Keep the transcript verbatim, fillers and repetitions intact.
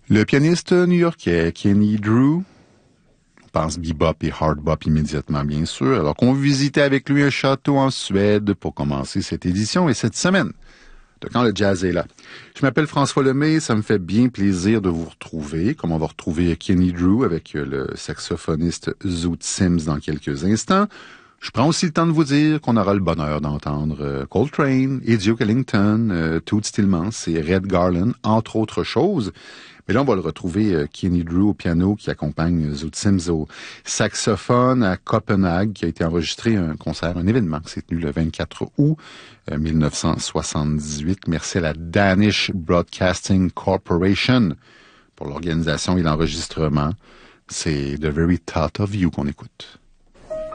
Le pianiste new-yorkais Kenny Drew, on pense bebop et hard bop immédiatement, bien sûr, alors qu'on visitait avec lui un château en Suède pour commencer cette édition et cette semaine de Quand le jazz est là. Je m'appelle François Lemay, ça me fait bien plaisir de vous retrouver, comme on va retrouver Kenny Drew avec le saxophoniste Zoot Sims dans quelques instants. Je prends aussi le temps de vous dire qu'on aura le bonheur d'entendre Coltrane, et Duke Ellington, euh, Toots Thielemans et Red Garland, entre autres choses. Mais là, on va le retrouver, euh, Kenny Drew au piano, qui accompagne Zoot Sims au saxophone à Copenhague, qui a été enregistré un concert, un événement qui s'est tenu le vingt-quatre août euh, mille neuf cent soixante-dix-huit. Merci à la Danish Broadcasting Corporation pour l'organisation et l'enregistrement. C'est The Very Thought of You qu'on écoute.